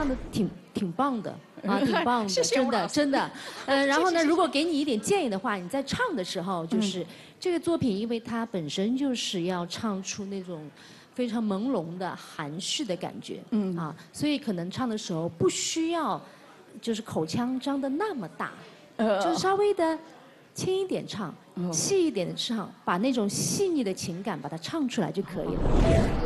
的挺棒的啊，挺棒的，真的真的。然后呢，如果给你一点建议的话，你在唱的时候，就是这个作品，因为它本身就是要唱出那种非常朦胧的含蓄的感觉，啊，所以可能唱的时候不需要，就是口腔张得那么大，就是稍微的轻一点唱，细一点的唱，把那种细腻的情感把它唱出来就可以了。